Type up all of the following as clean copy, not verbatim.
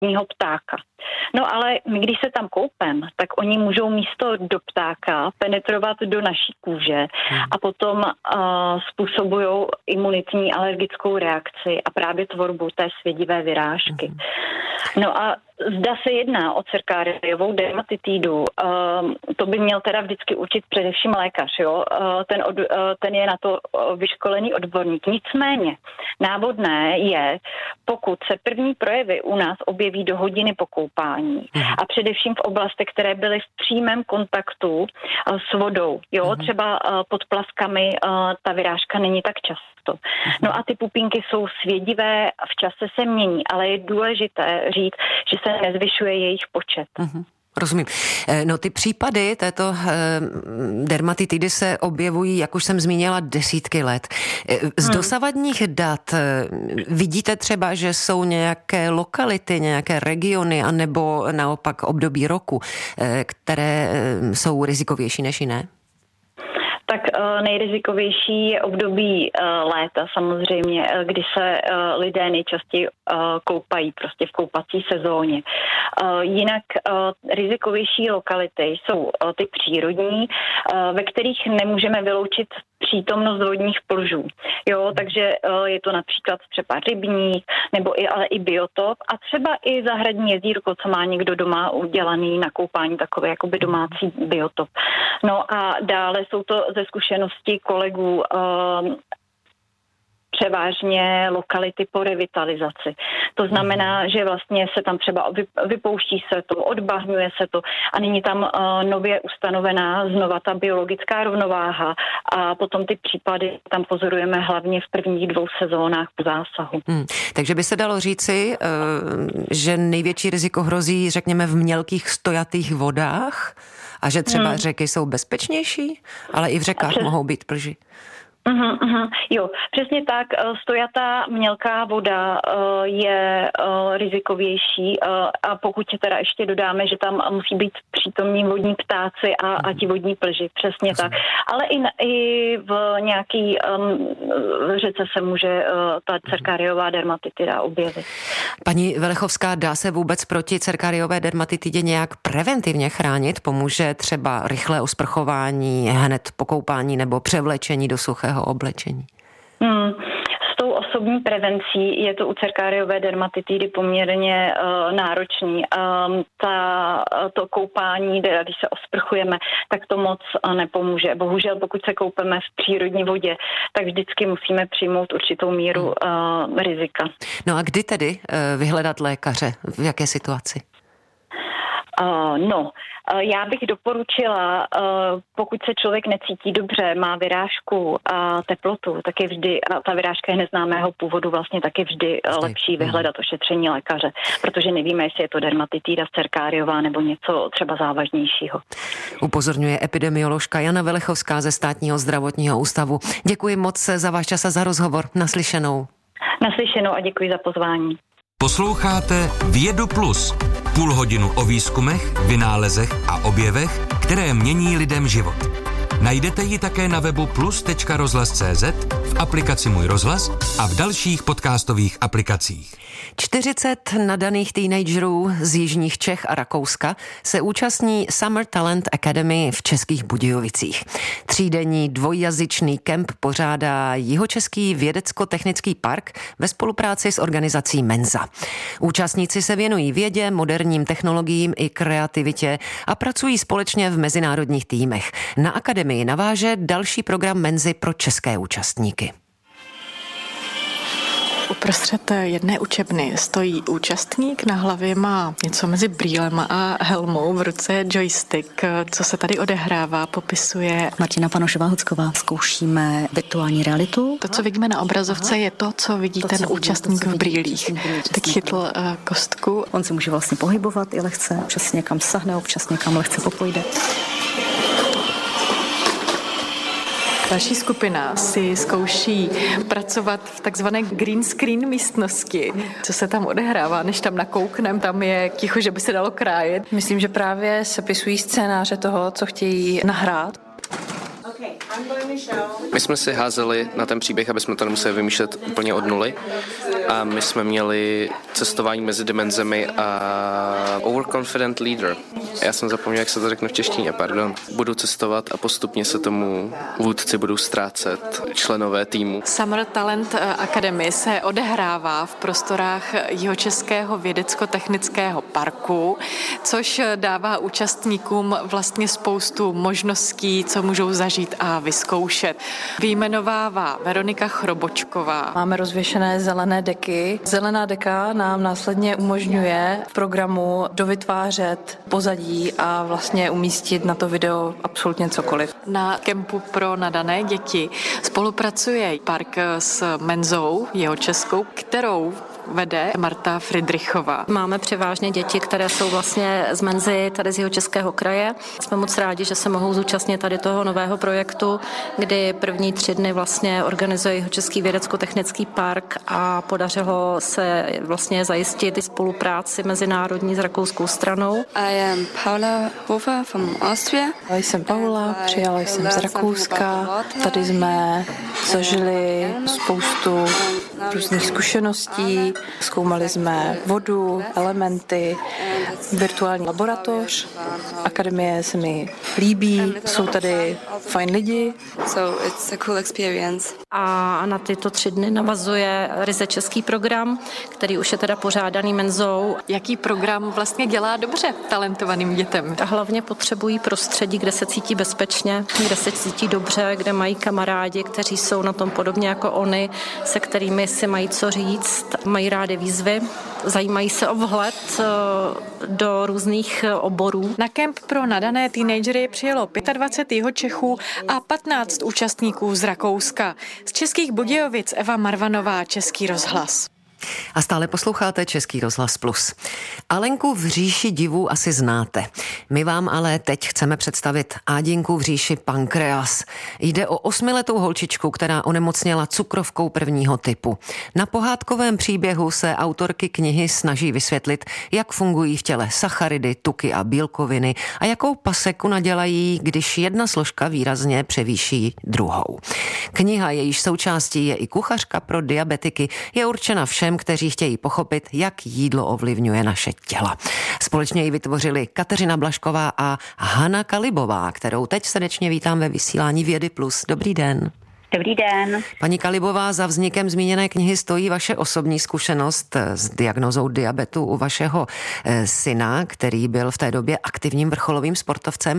vodního ptáka. No ale my, když se tam koupem, tak oni můžou místo do ptáka penetrovat do naší kůže a potom způsobují imunitní alergickou reakci a právě tvorbu té svědivé vyrážky. No a zda se jedná o cerkáriovou dermatitidu, to by měl teda vždycky určit především lékař, jo? Ten je na to vyškolený odborník. Nicméně návodné je, pokud se první projevy u nás objeví do hodiny po koupání a především v oblastech, které byly v přímém kontaktu s vodou, jo? Třeba pod plaskami ta vyrážka není tak často. No a ty pupínky jsou svědivé, v čase se mění, ale je důležité říct, že se nezvyšuje jejich počet. Rozumím. No ty případy této dermatitidy se objevují, jak už jsem zmínila, desítky let. Z dosavadních dat vidíte třeba, že jsou nějaké lokality, nějaké regiony, anebo naopak období roku, které jsou rizikovější než jiné? Tak nejrizikovější je období léta samozřejmě, kdy se lidé nejčastěji koupají prostě v koupací sezóně. Jinak rizikovější lokality jsou ty přírodní, ve kterých nemůžeme vyloučit přítomnost vodních plžů. Jo, takže je to například třeba rybník, nebo ale i biotop a třeba i zahradní jezírko, co má někdo doma udělaný na koupání, takové jakoby domácí biotop. No a dále jsou to ze zkušenosti kolegů převážně lokality po revitalizaci. To znamená, že vlastně se tam třeba vypouští se to, odbahňuje se to a nyní tam nově ustanovená znova ta biologická rovnováha a potom ty případy tam pozorujeme hlavně v prvních 2 sezónách po zásahu. Takže by se dalo říci, že největší riziko hrozí, řekněme, v mělkých stojatých vodách a že třeba řeky jsou bezpečnější, ale i v řekách mohou být plži. Jo, přesně tak. Stojatá mělká voda je rizikovější a pokud teda ještě dodáme, že tam musí být přítomní vodní ptáci a ti vodní plži, přesně tak. Ale i v nějaký řece se může ta cerkáriová dermatitida objevit. Paní Velechovská, dá se vůbec proti cerkáriové dermatitidě nějak preventivně chránit? Pomůže třeba rychlé osprchování hned po koupání nebo převlečení do suchého oblečení? S tou osobní prevencí je to u cerkáriové dermatitidy poměrně náročný. To koupání, když se osprchujeme, tak to moc nepomůže. Bohužel, pokud se koupeme v přírodní vodě, tak vždycky musíme přijmout určitou míru rizika. No a kdy tedy vyhledat lékaře? V jaké situaci? Já bych doporučila, pokud se člověk necítí dobře, má vyrážku a teplotu, tak je vždy, a ta vyrážka je neznámého původu, vlastně tak je vždy lepší vyhledat ošetření lékaře, protože nevíme, jestli je to dermatitida cerkáriová nebo něco třeba závažnějšího. Upozorňuje epidemioložka Jana Velechovská ze Státního zdravotního ústavu. Děkuji moc za váš čas a za rozhovor. Naslyšenou. Naslyšenou a děkuji za pozvání. Posloucháte Vědu Plus. Půl hodinu o výzkumech, vynálezech a objevech, které mění lidem život. Najdete ji také na webu plus.rozhlas.cz, v aplikaci Můj rozhlas a v dalších podcastových aplikacích. 40 nadaných teenagerů z jižních Čech a Rakouska se účastní Summer Talent Academy v Českých Budějovicích. 3denní dvojjazyčný kemp pořádá Jihočeský vědecko-technický park ve spolupráci s organizací Menza. Účastníci se věnují vědě, moderním technologiím i kreativitě a pracují společně v mezinárodních týmech. Na akademii naváže další program Menzy pro české účastníky. Uprostřed jedné učebny stojí účastník, na hlavě má něco mezi brýlem a helmou, v ruce je joystick. Co se tady odehrává, popisuje Martina Panošová-Hucková. Zkoušíme virtuální realitu. To, co vidíme na obrazovce, je to, co vidí ten účastník v brýlích. Tak chytl kostku. On se může vlastně pohybovat i lehce, občas někam sahne, občas někam lehce popojde. Další skupina si zkouší pracovat v takzvané green screen místnosti. Co se tam odehrává, než tam nakouknem, tam je ticho, že by se dalo krájet. Myslím, že právě sepisují scénáře toho, co chtějí nahrát. Okay. My jsme si házeli na ten příběh, aby jsme to nemuseli vymýšlet úplně od nuly. A my jsme měli cestování mezi dimenzemi a overconfident leader. Já jsem zapomněl, jak se to řekne v češtině, pardon. Budu cestovat a postupně se tomu vůdci budou ztrácet členové týmu. Summer Talent Academy se odehrává v prostorách Jihočeského vědecko-technického parku, což dává účastníkům vlastně spoustu možností, co můžou zažít a vyzkoušet. Vyjmenovává Veronika Chrobočková. Máme rozvěšené zelené deky. Zelená deka nám následně umožňuje v programu dovytvářet pozadí a vlastně umístit na to video absolutně cokoliv. Na kempu pro nadané děti spolupracuje park s Menzou Jihočeskou, kterou vede Marta Friedrichová. Máme převážně děti, které jsou vlastně z Menzy tady z Jihočeského kraje. Jsme moc rádi, že se mohou zúčastnit tady toho nového projektu, kdy první 3 dny vlastně organizuje Jihočeský vědecko-technický park a podařilo se vlastně zajistit spolupráci mezinárodní s rakouskou stranou. I am Paula Hofer from Austria. Jsem Paula, přijala jsem z Rakouska. Tady jsme zažili spoustu různých zkušeností. Zkoumali jsme vodu, elementy, virtuální laboratoř. Akademie se mi líbí, jsou tady fajn lidi. So it's a cool experience. A na tyto 3 dny navazuje ryze český program, který už je teda pořádaný Menzou. Jaký program vlastně dělá dobře talentovaným dětem? A hlavně potřebují prostředí, kde se cítí bezpečně, kde se cítí dobře, kde mají kamarádi, kteří jsou na tom podobně jako oni, se kterými si mají co říct, mají rádi výzvy, zajímají se o vhled do různých oborů. Na kemp pro nadané teenagery přijelo 25 Jihočechů a 15 účastníků z Rakouska. Z Českých Budějovic Eva Marvanová, Český rozhlas. A stále posloucháte Český rozhlas Plus. Alenku v říši divů asi znáte. My vám ale teď chceme představit Ádinku v říši pankreas. Jde o 8letou holčičku, která onemocněla cukrovkou prvního typu. Na pohádkovém příběhu se autorky knihy snaží vysvětlit, jak fungují v těle sacharidy, tuky a bílkoviny a jakou paseku nadělají, když jedna složka výrazně převýší druhou. Kniha, jejíž součástí je i kuchařka pro diabetiky, je určena všem, kteří chtějí pochopit, jak jídlo ovlivňuje naše těla. Společně ji vytvořili Kateřina Blažková a Hana Kalibová, kterou teď srdečně vítám ve vysílání Vědy Plus. Dobrý den. Dobrý den. Paní Kalibová, za vznikem zmíněné knihy stojí vaše osobní zkušenost s diagnózou diabetu u vašeho syna, který byl v té době aktivním vrcholovým sportovcem.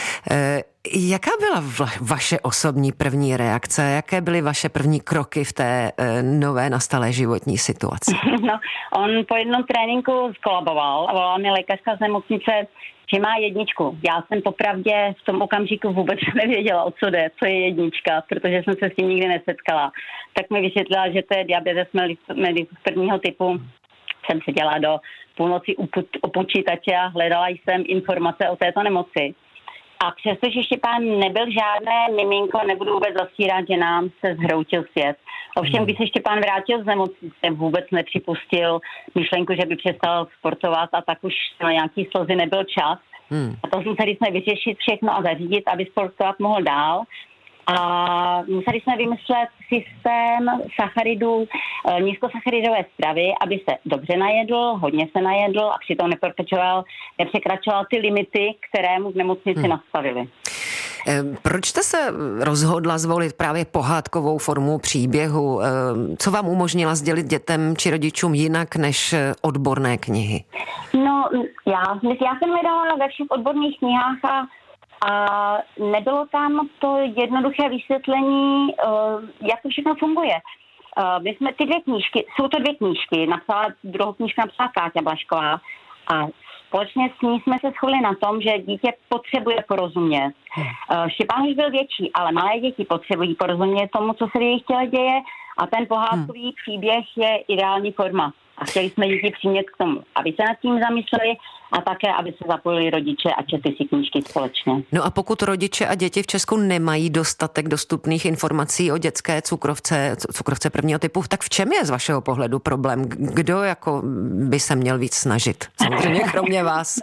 Jaká byla vaše osobní první reakce? Jaké byly vaše první kroky v té nové nastalé životní situaci? No, on po jednom tréninku skolaboval a volala mi lékařka z nemocnice, že má 1. Já jsem popravdě v tom okamžiku vůbec nevěděla, o co jde, co je 1, protože jsem se s tím nikdy nesetkala. Tak mi vysvětlila, že to je diabetes mellitus prvního typu. Jsem seděla do půlnoci u počítače a hledala jsem informace o této nemoci. A přestože Štěpán nebyl žádné miminko, nebudu vůbec zastírat, že nám se zhroutil svět. Ovšem, když se Štěpán vrátil z nemocnice, vůbec nepřipustil myšlenku, že by přestal sportovat a tak už na nějaký slzy nebyl čas. A to museli jsme vyřešit všechno a zařídit, aby sportovat mohl dál. A museli jsme vymyslet systém sacharidů, nízkosacharidové stravy, aby se dobře najedl, hodně se najedl a přitom nepřekračoval ty limity, které mu v nemocnici nastavili. Proč jste se rozhodla zvolit právě pohádkovou formu příběhu? Co vám umožnila sdělit dětem či rodičům jinak než odborné knihy? No, já jsem hledala ve všech odborných knihách a nebylo tam to jednoduché vysvětlení, jak to všechno funguje. My jsme jsou to 2 knížky, druhou knížku napsala Káťa Blažková a společně s ní jsme se shodli na tom, že dítě potřebuje porozumět. Štěpán už byl větší, ale malé děti potřebují porozumět tomu, co se v jejich těle děje a ten pohádkový příběh je ideální forma. A chtěli jsme děti přimět k tomu, aby se nad tím zamysleli a také, aby se zapojili rodiče a četli si knížky společně. No a pokud rodiče a děti v Česku nemají dostatek dostupných informací o dětské cukrovce prvního typu, tak v čem je z vašeho pohledu problém? Kdo jako by se měl víc snažit? Samozřejmě kromě vás.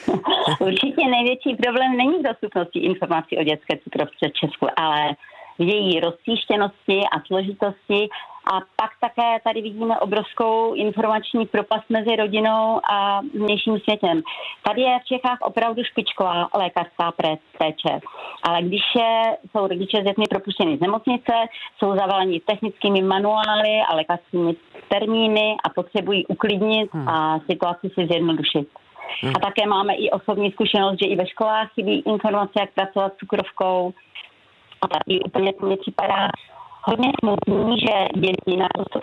Určitě největší problém není v dostupnosti informací o dětské cukrovce v Česku, ale v její roztříštěnosti a složitosti. A pak také tady vidíme obrovskou informační propast mezi rodinou a vnějším světem. Tady je v Čechách opravdu špičková lékařská péče. Ale když jsou rodiče s dětmi propuštěni z nemocnice, jsou zavaleni technickými manuály a lékařskými termíny a potřebují uklidnit a situaci si zjednodušit. A také máme i osobní zkušenost, že i ve školách chybí informace, jak pracovat s cukrovkou. A tady úplně to mě připadá hodně smutný, že děti naprosto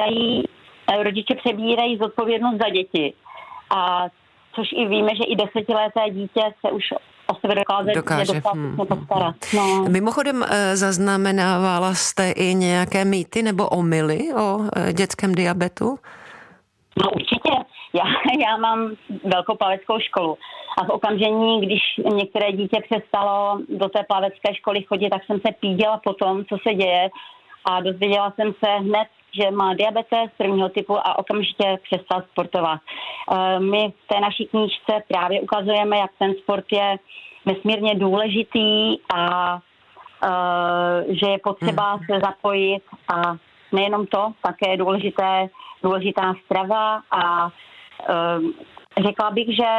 rodiče přebírají zodpovědnost za děti. A což i víme, že i 10leté dítě se už o sebe dokáže postarat. No. Mimochodem zaznamenávala jste i nějaké mýty nebo omyly o dětském diabetu? No určitě. Já mám velkoplaveckou školu a v okamžení, když některé dítě přestalo do té plavecké školy chodit, tak jsem se píděla po tom, co se děje a dozvěděla jsem se hned, že má diabetes prvního typu a okamžitě přestal sportovat. My v té naší knížce právě ukazujeme, jak ten sport je nesmírně důležitý a že je potřeba se zapojit a nejenom to, také je důležitá strava a řekla bych, že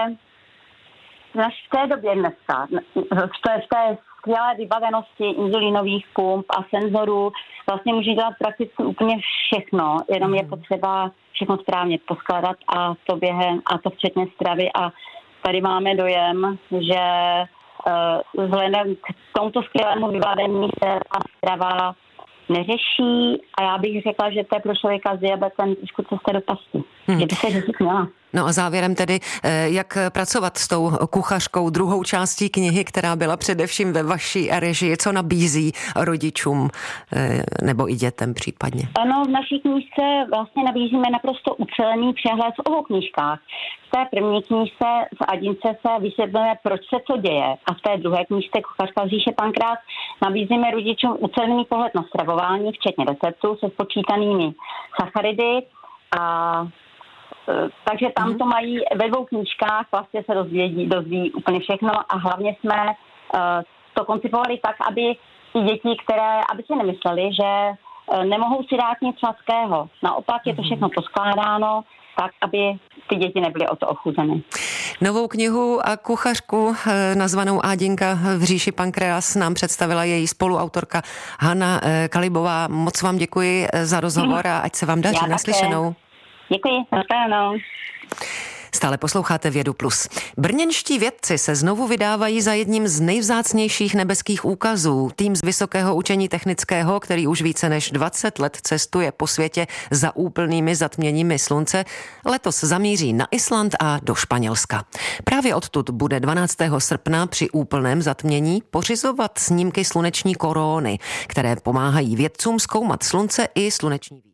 v té době dneska, v té skvělé vybavenosti inzulínových pump a senzorů, vlastně může dělat prakticky úplně všechno, jenom je potřeba všechno správně poskládat a to včetně stravy a tady máme dojem, že vzhledem k tomuto skvělému vybavení se ta strava neřeší a já bych řekla, že to je pro člověka s diabetem trošku cesta do pasti. Že by se řešit měla. No a závěrem tedy, jak pracovat s tou kuchařkou, druhou částí knihy, která byla především ve vaší režii, co nabízí rodičům nebo i dětem případně? Ano, v naší knížce vlastně nabízíme naprosto ucelený přehled v obou knížkách. V té první knížce v Adince se vysvětluje, proč se co děje a v té druhé knížce Kuchařka z říše Pankrác nabízíme rodičům ucelený pohled na stravování, včetně receptů se spočítanými sacharidy a takže tam to mají ve dvou knížkách, vlastně se dozví úplně všechno a hlavně jsme to koncipovali tak, aby i děti, aby si nemysleli, že nemohou si dát nic sladkého. Naopak je to všechno poskládáno tak, aby ty děti nebyly o to ochuzeny. Novou knihu a kuchařku nazvanou Ádinka v říši Pankreas nám představila její spoluautorka Hana Kalibová. Moc vám děkuji za rozhovor a ať se vám daří. Naslyšenou. Děkuji, nashledanou. Stále posloucháte Vědu Plus. Brněnští vědci se znovu vydávají za jedním z nejvzácnějších nebeských úkazů. Tým z Vysokého učení technického, který už více než 20 let cestuje po světě za úplnými zatměními slunce, letos zamíří na Island a do Španělska. Právě odtud bude 12. srpna při úplném zatmění pořizovat snímky sluneční koróny, které pomáhají vědcům zkoumat slunce i sluneční vítr.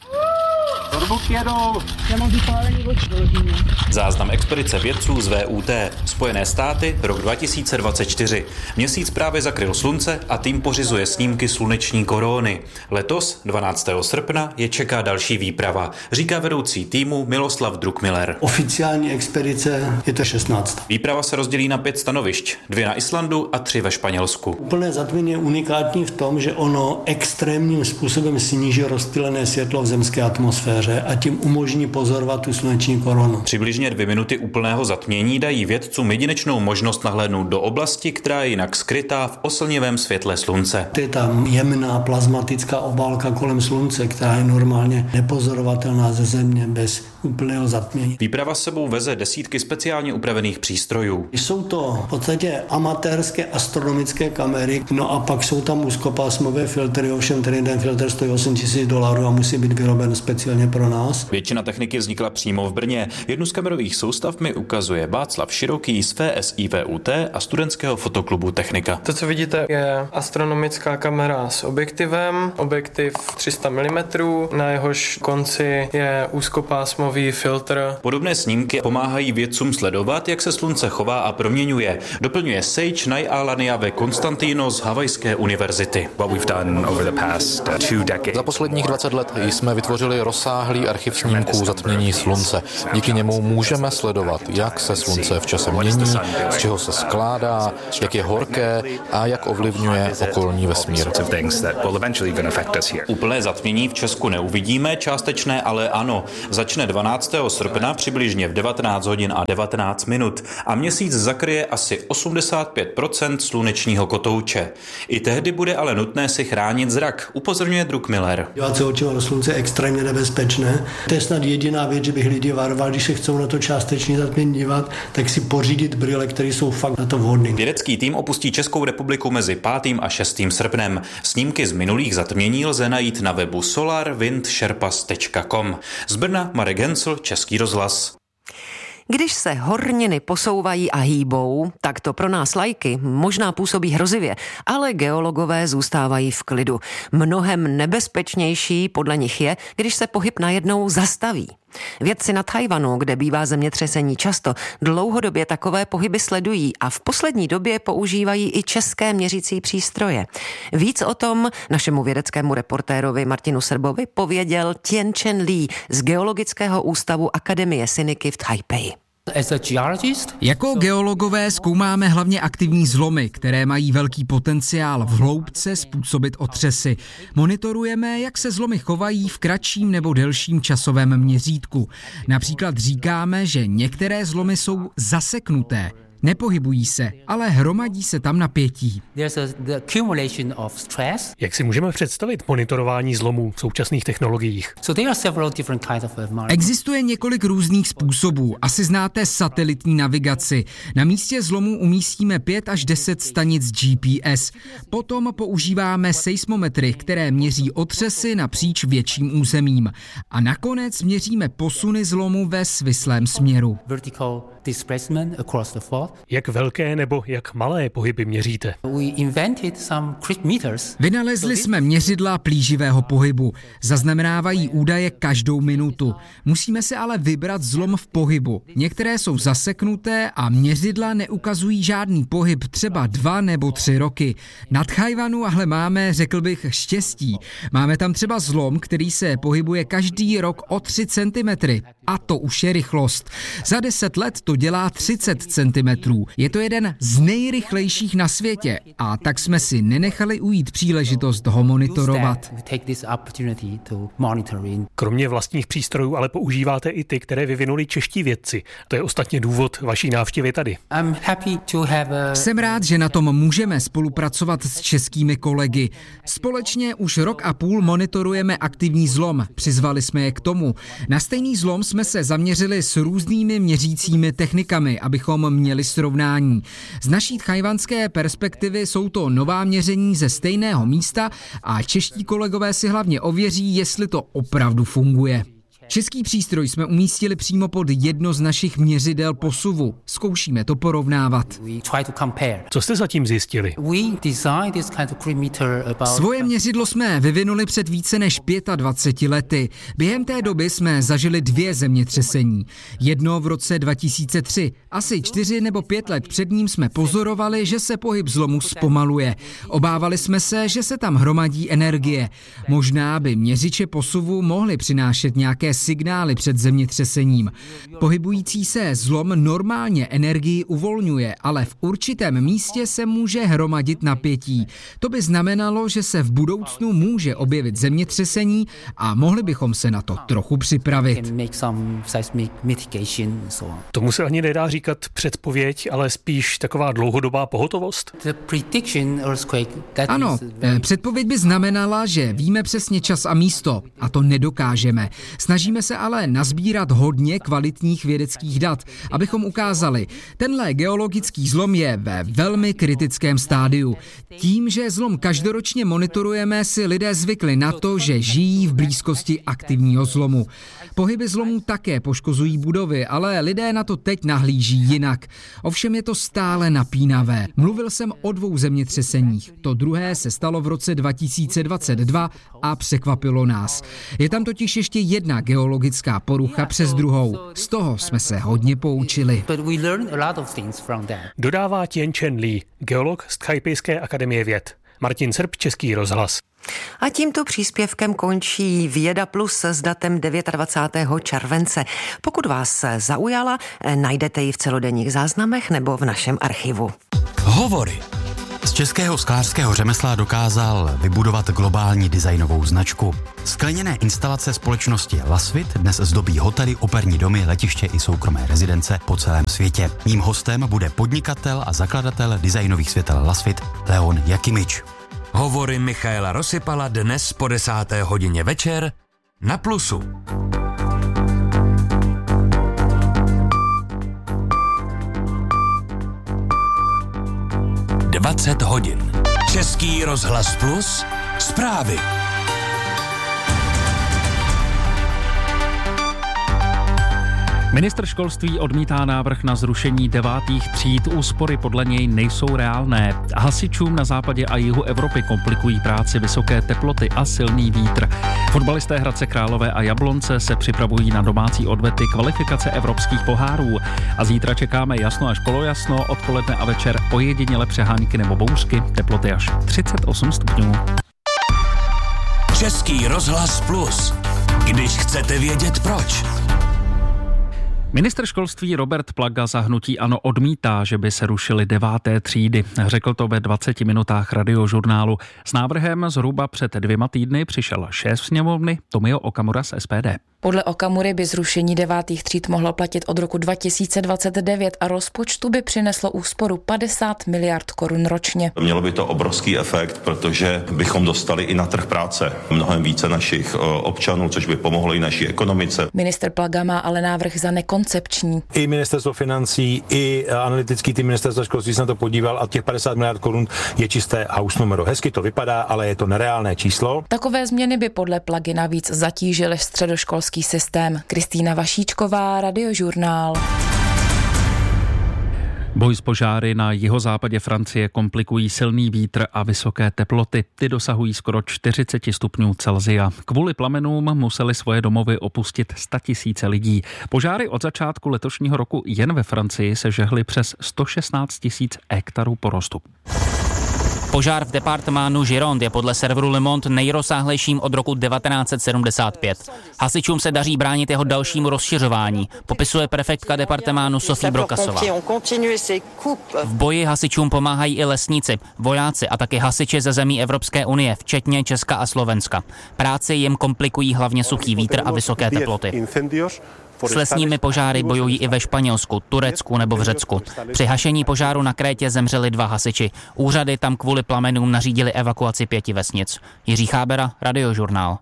Záznam expedice vědců z VUT. Spojené státy, rok 2024. Měsíc právě zakryl slunce a tým pořizuje snímky sluneční koróny. Letos, 12. srpna, je čeká další výprava, říká vedoucí týmu Miloslav Druckmiller. Oficiální expedice je to 16. Výprava se rozdělí na 5 stanovišť, 2 na Islandu a 3 ve Španělsku. Úplné zatmění je unikátní v tom, že ono extrémním způsobem sníží rozptýlené světlo v zemské atmosféře a tím umožní pozorovat tu sluneční korunu. Přibližně 2 minuty úplného zatmění dají vědcům jedinečnou možnost nahlédnout do oblasti, která je jinak skrytá v oslnivém světle slunce. To je ta jemná plazmatická obálka kolem slunce, která je normálně nepozorovatelná ze země bez úplného zatmění. Výprava s sebou veze desítky speciálně upravených přístrojů. Jsou to v podstatě amatérské astronomické kamery, no a pak jsou tam úzkopásmové filtry, ovšem ten filtr stojí $8,000 a musí být vyroben speciálně pro nás. Většina techniky vznikla přímo v Brně. Jednu z kamerových soustav mi ukazuje Václav Široký z VSIVUT a studentského fotoklubu Technika. To, co vidíte, je astronomická kamera s objektivem, objektiv 300 mm, na jehož konci je úzkopásmový nový filtr. Podobné snímky pomáhají vědcům sledovat, jak se slunce chová a proměňuje. Doplňuje Sage Nayalaniave Konstantino z Havajské univerzity. Za posledních 20 let jsme vytvořili rozsáhlý archiv snímků zatmění slunce. Díky němu můžeme sledovat, jak se slunce v čase mění, z čeho se skládá, jak je horké a jak ovlivňuje okolní vesmír. Úplné zatmění v Česku neuvidíme, částečné ale ano. Začne 12. srpna přibližně v 19 hodin a 19 minut a měsíc zakryje asi 85% slunečního kotouče. I tehdy bude ale nutné si chránit zrak, upozorňuje Druckmiller. Dívat se očima do slunce je extrémně nebezpečné. To je snad jediná věc, že bych lidi varoval, když se chcou na to částečně zatmění dívat, tak si pořídit brýle, které jsou fakt na to vhodné. Vědecký tým opustí Českou republiku mezi 5. a 6. srpnem. Snímky z minulých zatmění lze najít na webu solarwindsherpas.com. Z Brna Marek Hensl, Český rozhlas. Když se horniny posouvají a hýbou, tak to pro nás laiky možná působí hrozivě, ale geologové zůstávají v klidu. Mnohem nebezpečnější podle nich je, když se pohyb najednou zastaví. Vědci na Tchaj-wanu, kde bývá zemětřesení často, dlouhodobě takové pohyby sledují a v poslední době používají i české měřící přístroje. Víc o tom našemu vědeckému reportérovi Martinu Srbovi pověděl Tien-Chen Lee z Geologického ústavu Akademie Siniky v Taipei. Jako geologové zkoumáme hlavně aktivní zlomy, které mají velký potenciál v hloubce způsobit otřesy. Monitorujeme, jak se zlomy chovají v kratším nebo delším časovém měřítku. Například říkáme, že některé zlomy jsou zaseknuté. Nepohybují se, ale hromadí se tam napětí. Jak si můžeme představit monitorování zlomů v současných technologiích? Existuje několik různých způsobů. Asi znáte satelitní navigaci. Na místě zlomu umístíme 5 až 10 stanic GPS. Potom používáme seismometry, které měří otřesy napříč větším územím. A nakonec měříme posuny zlomu ve svislém směru. Jak velké nebo jak malé pohyby měříte? Vynalezli jsme měřidla plíživého pohybu. Zaznamenávají údaje každou minutu. Musíme se ale vybrat zlom v pohybu. Některé jsou zaseknuté a měřidla neukazují žádný pohyb třeba 2 nebo 3 roky. Na Tchaj-wanu ale máme, řekl bych, štěstí. Máme tam třeba zlom, který se pohybuje každý rok o 3 cm. A to už je rychlost. Za 10 let to dělá 30 cm. Je to jeden z nejrychlejších na světě a tak jsme si nenechali ujít příležitost ho monitorovat. Kromě vlastních přístrojů ale používáte i ty, které vyvinuli čeští vědci. To je ostatně důvod vaší návštěvy tady. Jsem rád, že na tom můžeme spolupracovat s českými kolegy. Společně už 1,5 roku monitorujeme aktivní zlom. Přizvali jsme je k tomu. Na stejný zlom jsme se zaměřili s různými měřícími technikami, abychom měli srovnání. Z naší tchajwanské perspektivy jsou to nová měření ze stejného místa a čeští kolegové si hlavně ověří, jestli to opravdu funguje. Český přístroj jsme umístili přímo pod jedno z našich měřidel posuvu. Zkoušíme to porovnávat. Co jste zatím zjistili? Svoje měřidlo jsme vyvinuli před více než 25 lety. Během té doby jsme zažili 2 zemětřesení. Jedno v roce 2003. Asi 4 nebo 5 let před ním jsme pozorovali, že se pohyb zlomu zpomaluje. Obávali jsme se, že se tam hromadí energie. Možná by měřiče posuvu mohly přinášet nějaké signály před zemětřesením. Pohybující se zlom normálně energii uvolňuje, ale v určitém místě se může hromadit napětí. To by znamenalo, že se v budoucnu může objevit zemětřesení a mohli bychom se na to trochu připravit. Tomu se ani nedá říkat předpověď, ale spíš taková dlouhodobá pohotovost? Ano, předpověď by znamenala, že víme přesně čas a místo a to nedokážeme. Snažíme se ale nazbírat hodně kvalitních vědeckých dat, abychom ukázali, tenhle geologický zlom je ve velmi kritickém stádiu. Tím, že zlom každoročně monitorujeme, si lidé zvykli na to, že žijí v blízkosti aktivního zlomu. Pohyby zlomů také poškozují budovy, ale lidé na to teď nahlíží jinak. Ovšem je to stále napínavé. Mluvil jsem o 2 zemětřeseních. To druhé se stalo v roce 2022 a překvapilo nás. Je tam totiž ještě jedna geologická neurologická porucha přes druhou. Z toho jsme se hodně poučili. Dodává Tien Chen Li, geolog z Taipejské akademie věd. Martin Srb, Český rozhlas. A tímto příspěvkem končí Věda Plus s datem 29. července. Pokud vás zaujala, najdete ji v celodenních záznamech nebo v našem archivu. Hovory. Z českého sklářského řemesla dokázal vybudovat globální designovou značku. Skleněné instalace společnosti Lasvit dnes zdobí hotely, operní domy, letiště i soukromé rezidence po celém světě. Mým hostem bude podnikatel a zakladatel designových světel Lasvit Leon Jakimič. Hovory Michaela Rosypala dnes po 10. hodině večer na Plusu. 20 hodin. Český rozhlas Plus. Zprávy. Ministr školství odmítá návrh na zrušení 9. tříd. Úspory podle něj nejsou reálné. Hasičům na západě a jihu Evropy komplikují práci vysoké teploty a silný vítr. Fotbalisté Hradce Králové a Jablonce se připravují na domácí odvety kvalifikace evropských pohárů. A zítra čekáme jasno až polojasno, odpoledne a večer ojediněle přehánky nebo bouřky, teploty až 38 stupňů. Český rozhlas Plus. Když chcete vědět proč. Ministr školství Robert Plaga za hnutí ANO odmítá, že by se rušily 9. třídy. Řekl to ve 20 minutách Radiožurnálu. S návrhem zhruba před 2 týdny přišel šéf sněmovny Tomio Okamura z SPD. Podle Okamury by zrušení 9. tříd mohlo platit od roku 2029 a rozpočtu by přineslo úsporu 50 miliard korun ročně. Mělo by to obrovský efekt, protože bychom dostali i na trh práce mnohem více našich občanů, což by pomohlo i naší ekonomice. Ministr Plaga má ale návrh za nekoncepční. I ministerstvo financí, i analytický tým ministerstva školství se na to podíval a těch 50 miliard korun je čisté house numero. Hezky to vypadá, ale je to nereálné číslo. Takové změny by podle Plagy navíc zatížily středoškolský systém. Kristýna Vašíčková, Radiožurnál. Boj s požáry na jihozápadě Francie komplikují silný vítr a vysoké teploty. Ty dosahují skoro 40 stupňů Celsia. Kvůli plamenům museli svoje domovy opustit 100 000 lidí. Požáry od začátku letošního roku jen ve Francii se žehly přes 116 000 hektarů porostu. Požár v departemánu Gironde je podle serveru Le Monde nejrozsáhlejším od roku 1975. Hasičům se daří bránit jeho dalšímu rozšiřování, popisuje prefektka departemánu Sophie Brokasová. V boji hasičům pomáhají i lesníci, vojáci a taky hasiči ze zemí Evropské unie, včetně Česka a Slovenska. Práci jim komplikují hlavně suchý vítr a vysoké teploty. S lesními požáry bojují i ve Španělsku, Turecku nebo v Řecku. Při hašení požáru na Krétě zemřeli 2 hasiči. Úřady tam kvůli plamenům nařídili evakuaci 5 vesnic. Jiří Chábera, Radiožurnál.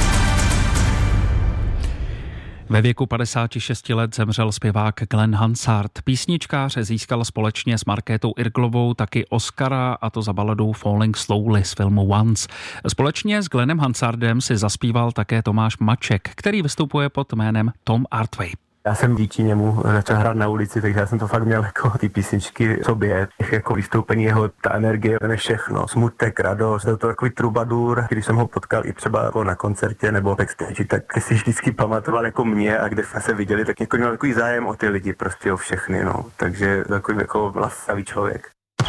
Ve věku 56 let zemřel zpěvák Glenn Hansard. Písničkář získal společně s Markétou Irglovou taky Oscara, a to za baladu Falling Slowly z filmu Once. Společně s Glennem Hansardem si zaspíval také Tomáš Maček, který vystupuje pod jménem Tom Artway. Já jsem díky němu začal hrát na ulici, takže já jsem to fakt měl jako ty písničky v sobě. Jako vystoupení jeho, ta energie, ten je všechno, smutek, radost, byl to takový trubadur. Když jsem ho potkal i třeba jako na koncertě nebo backstage, tak si vždycky pamatoval jako mě, a kde jsme se viděli, tak jako měl takový zájem o ty lidi, prostě o všechny, no. Takže takový jako laskavý člověk.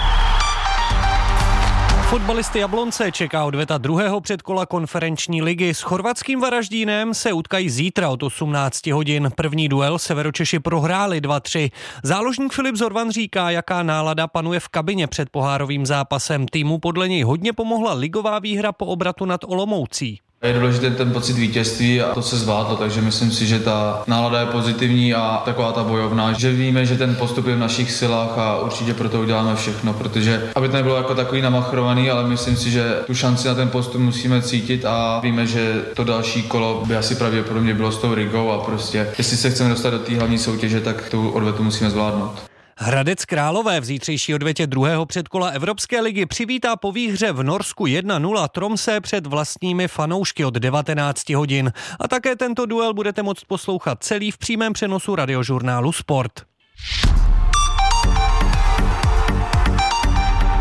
Fotbalisty Jablonce čeká odveta druhého předkola konferenční ligy. S chorvatským Varaždínem se utkají zítra od 18 hodin. První duel Severočeši prohráli 2-3. Záložník Filip Zorvan říká, jaká nálada panuje v kabině před pohárovým zápasem. Týmu podle něj hodně pomohla ligová výhra po obratu nad Olomoucí. Je důležité ten pocit vítězství a to se zvládlo, takže myslím si, že ta nálada je pozitivní a taková ta bojovná, že víme, že ten postup je v našich silách a určitě pro to uděláme všechno, protože aby to nebylo jako takový namachrovaný, ale myslím si, že tu šanci na ten postup musíme cítit a víme, že to další kolo by asi pravděpodobně bylo s tou Rigou a prostě jestli se chceme dostat do té hlavní soutěže, tak tu odvetu musíme zvládnout. Hradec Králové v zítřejší odvětě druhého předkola Evropské ligy přivítá po výhře v Norsku 1-0 Tromsø před vlastními fanoušky od 19 hodin. A také tento duel budete moct poslouchat celý v přímém přenosu Radiožurnálu Sport.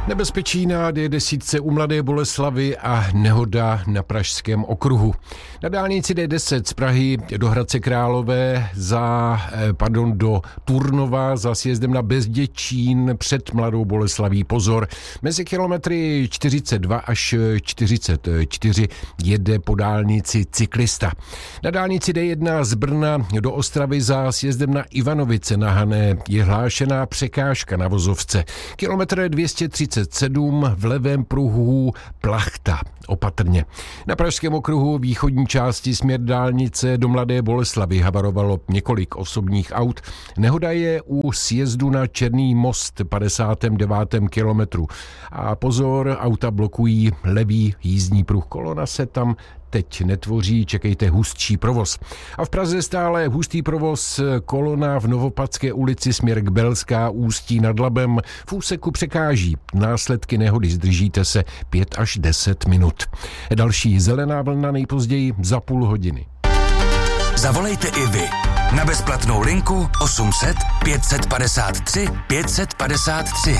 Nebezpečí na D10 u Mladé Boleslavi a nehoda na Pražském okruhu. Na dálnici D10 z Prahy do Hradce Králové do Turnova za sjezdem na Bezděčín před Mladou Boleslaví. Pozor, mezi kilometry 42 až 44 jede po dálnici cyklista. Na dálnici D1 z Brna do Ostravy za sjezdem na Ivanovice na Hané je hlášená překážka na vozovce. Kilometr 237 v levém pruhu Plachta. Opatrně. Na Pražském okruhu východní části směr dálnice do Mladé Boleslavy havarovalo několik osobních aut. Nehoda je u sjezdu na Černý most 59. kilometru. A pozor, auta blokují levý jízdní pruh. Kolona se tam teď netvoří, čekejte hustší provoz. A v Praze stále hustý provoz, kolona v Novopadské ulici směr k Belská Ústí nad Labem v úseku překáží. Následky nehody zdržíte se 5 až 10 minut. Další zelená vlna nejpozději za půl hodiny. Zavolejte i vy na bezplatnou linku 800 553 553.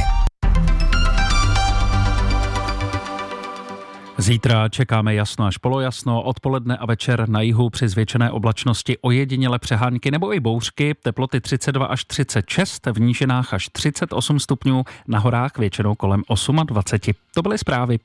Zítra čekáme jasno až polojasno, odpoledne a večer na jihu při zvětšené oblačnosti ojediněle přehánky nebo i bouřky, teploty 32 až 36, v nížinách až 38 stupňů, na horách většinou kolem 28. To byly zprávy.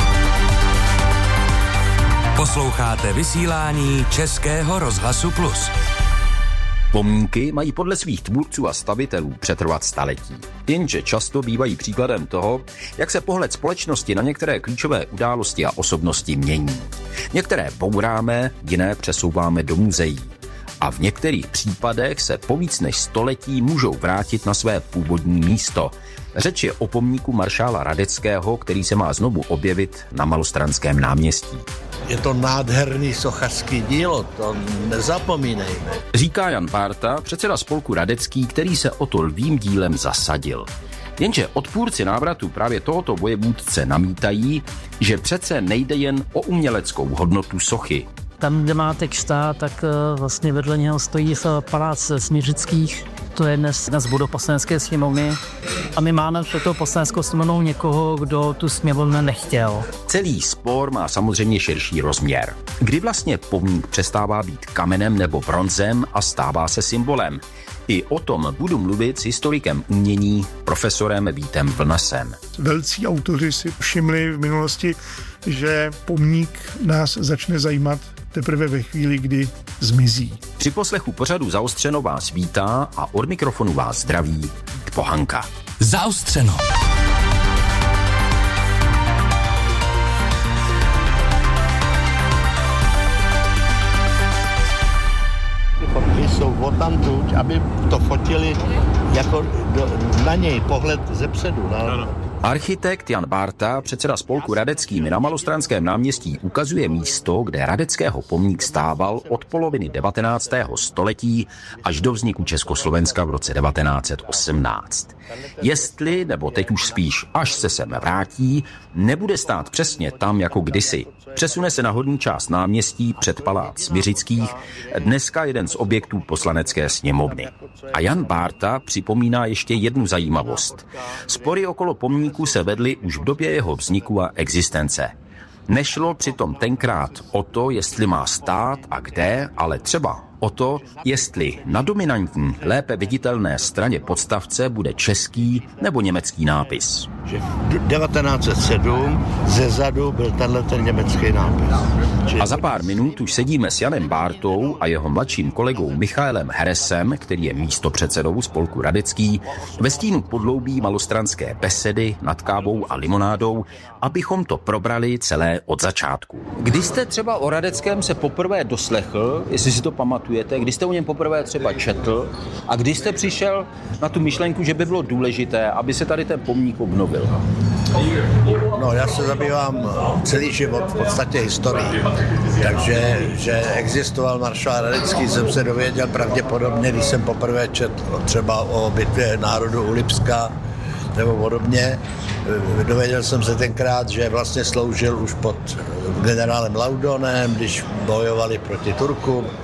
Posloucháte vysílání Českého rozhlasu Plus. Pomníky mají podle svých tvůrců a stavitelů přetrvat staletí. Jenže často bývají příkladem toho, jak se pohled společnosti na některé klíčové události a osobnosti mění. Některé bouráme, jiné přesouváme do muzeí. A v některých případech se po víc než století můžou vrátit na své původní místo. Řeč je o pomníku maršála Radeckého, který se má znovu objevit na Malostranském náměstí. Je to nádherný sochařský dílo, to nezapomínejme. Říká Jan Bárta, předseda spolku Radecký, který se o to lvým dílem zasadil. Jenže odpůrci návratu právě tohoto vojevůdce namítají, že přece nejde jen o uměleckou hodnotu sochy. Tam, kde má teď stát, tak vlastně vedle něho stojí palác Smiřických. To je dnes budova Poslanecké sněmovny. A my máme před tou Poslaneckou sněmovnou někoho, kdo tu sněmovnu nechtěl. Celý spor má samozřejmě širší rozměr. Kdy vlastně pomník přestává být kamenem nebo bronzem a stává se symbolem? I o tom budu mluvit s historikem umění, profesorem Vítem Vlnasem. Velcí autoři si všimli v minulosti, že pomník nás začne zajímat teprve ve chvíli, kdy zmizí. Při poslechu pořadu Zaostřeno vás vítá a od mikrofonu vás zdraví Pohanka. Zaostřeno. Ty fotky jsou odtamtud, aby to fotili jako na něj pohled zepředu. Architekt Jan Bárta, předseda spolku Radecký na Malostranském náměstí, ukazuje místo, kde Radeckého pomník stával od poloviny 19. století až do vzniku Československa v roce 1918. Jestli, nebo teď už spíš až se sem vrátí, nebude stát přesně tam jako kdysi. Přesune se na horní část náměstí před palác Smiřických, dneska jeden z objektů Poslanecké sněmovny. A Jan Bárta připomíná ještě jednu zajímavost. Spory okolo pomníku se vedly už v době jeho vzniku a existence. Nešlo přitom tenkrát o to, jestli má stát a kde, ale třeba o to, jestli na dominantní, lépe viditelné straně podstavce bude český nebo německý nápis. Že v 1907 zezadu byl ten německý nápis. A za pár minut už sedíme s Janem Bártou a jeho mladším kolegou Michaelem Heresem, který je místopředsedou spolku Radecký, ve stínu podloubí malostranské besedy nad kávou a limonádou, abychom to probrali celé od začátku. Kdy jste třeba o Radeckém se poprvé doslechl, jestli si to pamatujete, kdy jste o něm poprvé třeba četl a kdy jste přišel na tu myšlenku, že by bylo důležité, aby se tady ten pomník obnovil? No, já se zabývám celý život v podstatě historií, takže že existoval maršál Radecký, jsem se dověděl pravděpodobně, když jsem poprvé četl třeba o bitvě národu u Lipska nebo podobně. Dověděl jsem se tenkrát, že vlastně sloužil už pod generálem Laudonem, když bojovali proti Turkům.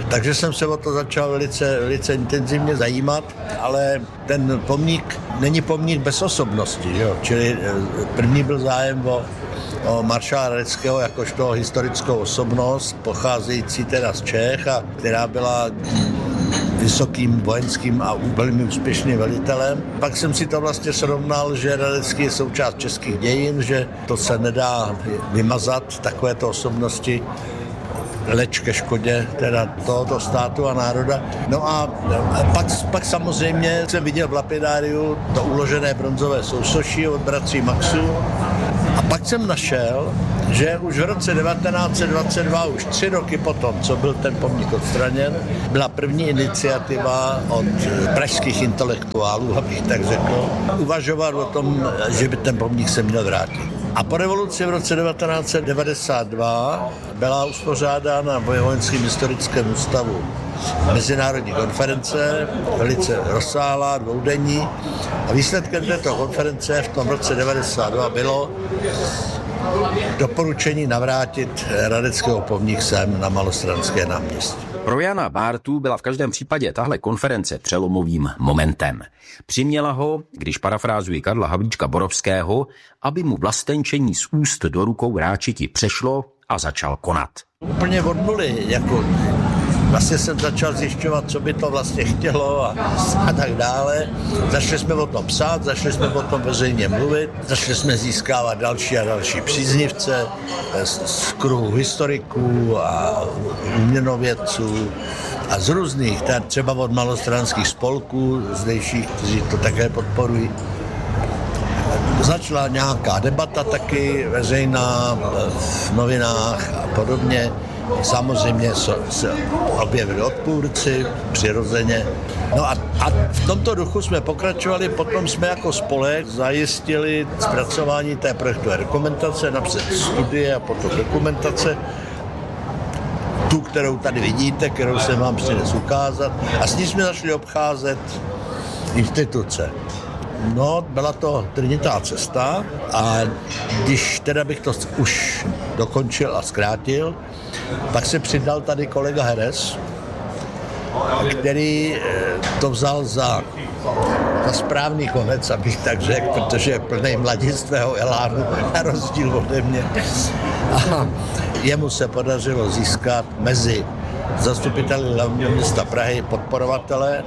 Takže jsem se o to začal velice intenzivně zajímat, ale ten pomník není pomník bez osobnosti, že jo? Čili první byl zájem o maršála Radeckého jakožto historickou osobnost, pocházející teda z Čech a která byla vysokým vojenským a velmi úspěšným velitelem. Pak jsem si to vlastně srovnal, že Radecký je součást českých dějin, že to se nedá vymazat, takovéto osobnosti, leč ke škodě teda tohoto státu a národa. No a pak samozřejmě jsem viděl v lapidáriu to uložené bronzové sousoší od bratří Maxů a pak jsem našel, že už v roce 1922, už 3 roky potom, co byl ten pomník odstraněn, byla první iniciativa od pražských intelektuálů, abych tak řekl, uvažovat o tom, že by ten pomník se měl vrátit. A po revoluci v roce 1992 byla uspořádána v Vojenském historickém ústavu mezinárodní konference, velice rozsáhlá, dvoudenní. A výsledkem této konference v tom roce 1992 bylo doporučení navrátit Radeckého pomník sem na Malostranské náměstí. Pro Jana Bártu byla v každém případě tahle konference přelomovým momentem. Přiměla ho, když parafrázuji Karla Havlíčka Borovského, aby mu vlastenčení z úst do rukou ráčiti přešlo a začal konat. Úplně od nuly, jako vlastně jsem začal zjišťovat, co by to vlastně chtělo a tak dále. Začali jsme o tom psát, začali jsme o tom veřejně mluvit, začali jsme získávat další a další příznivce z kruhu historiků a uměnovědců a z různých, třeba od malostranských spolků zdejších, kteří to také podporují. Začala nějaká debata taky veřejná v novinách a podobně. Samozřejmě se objevili odpůrci, přirozeně. No a v tomto duchu jsme pokračovali, potom jsme jako spolek zajistili zpracování té projektové dokumentace, napřed studie a potom dokumentace, tu, kterou tady vidíte, kterou jsem vám přines ukázat. A s ní jsme začali obcházet instituce. No, byla to trnitá cesta a když teda bych to už dokončil a zkrátil, tak se přidal tady kolega Heres, který to vzal za správný konec, abych tak řekl, protože je plný mladistvého elánu, na rozdíl ode mě. A jemu se podařilo získat mezi zastupiteli hlavního města Prahy podporovatele,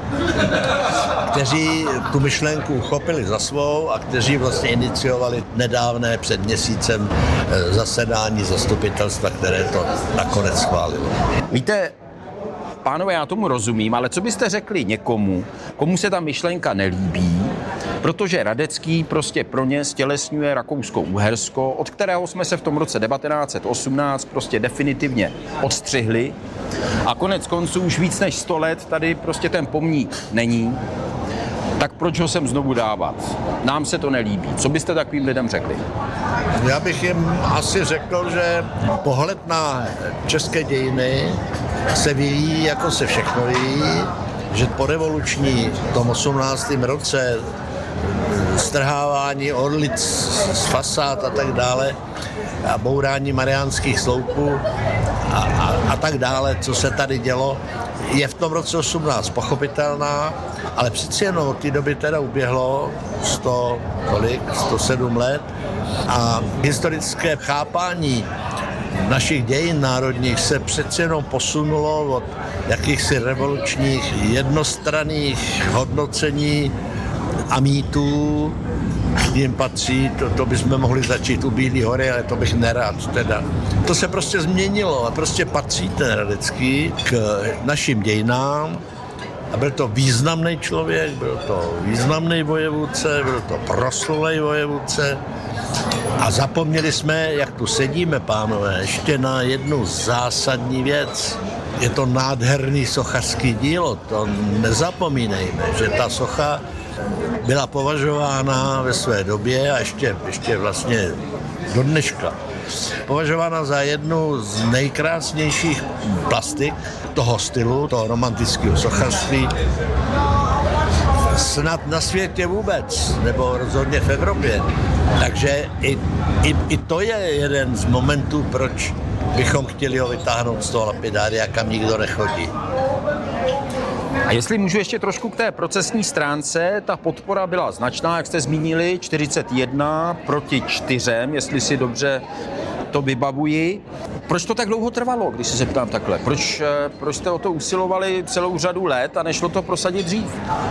kteří tu myšlenku uchopili za svou a kteří vlastně iniciovali nedávné před měsícem zasedání zastupitelstva, které to nakonec schválilo. Víte, pánové, já tomu rozumím, ale co byste řekli někomu, komu se ta myšlenka nelíbí, protože Radecký prostě pro ně stělesňuje Rakousko-Uhersko, od kterého jsme se v tom roce 1918 prostě definitivně odstřihli a konec konců už víc než 100 let tady prostě ten pomník není, tak proč ho sem znovu dávat? Nám se to nelíbí. Co byste takovým lidem řekli? Já bych jim asi řekl, že pohled na české dějiny se vyvíjí, jako se všechno vyvíjí, že po revoluční v tom 18. roce strhávání orlic z fasád a tak dále a bourání mariánských sloupů a tak dále, co se tady dělo, je v tom roce 18 pochopitelná, ale přeci jenom od té doby teda uběhlo 107 let a historické chápání našich dějin národních se přeci jenom posunulo od jakýchsi revolučních jednostranných hodnocení a mýtů, k ním patří, to bychom mohli začít u Bílé hory, ale to bych nerad teda. To se prostě změnilo a prostě patří ten Radecký k našim dějinám a byl to významný člověk, byl to významný vojevůdce, byl to proslulý vojevůdce a zapomněli jsme, jak tu sedíme, pánové, ještě na jednu zásadní věc. Je to nádherný sochařský dílo, to nezapomínejme, že ta socha byla považována ve své době a ještě vlastně do dneška považována za jednu z nejkrásnějších plastik toho stylu, toho romantického sochařství snad na světě vůbec, nebo rozhodně v Evropě. Takže i to je jeden z momentů, proč bychom chtěli ho vytáhnout z toho lapidária, kam nikdo nechodí. A jestli můžu ještě trošku k té procesní stránce, ta podpora byla značná, jak jste zmínili, 41 proti 4, jestli si dobře to vybavuji. Proč to tak dlouho trvalo, když se zeptám takhle? Proč jste o to usilovali celou řadu let a nešlo to prosadit dřív?